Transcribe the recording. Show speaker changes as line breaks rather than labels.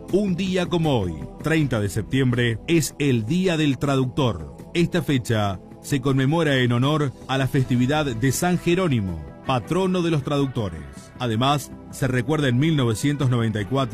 Un día como hoy, 30 de septiembre, es el Día del Traductor. Esta fecha se conmemora en honor a la festividad de San Jerónimo, patrono de los traductores. Además, se recuerda en 1994